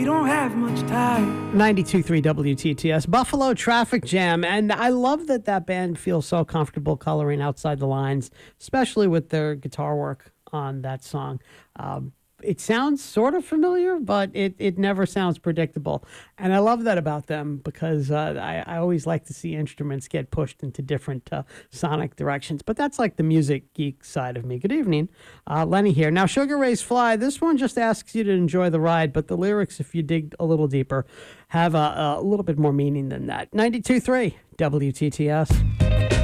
don't have much time. 92.3 WTTS, Buffalo Traffic Jam. And I love that that band feels so comfortable coloring outside the lines, especially with their guitar work on that song. It sounds sort of familiar, but it never sounds predictable. And I love that about them because I always like to see instruments get pushed into different sonic directions. But that's like the music geek side of me. Good evening. Lenny here. Now, Sugar Ray's Fly, this one just asks you to enjoy the ride, but the lyrics, if you dig a little deeper, have a little bit more meaning than that. 92.3 WTTS.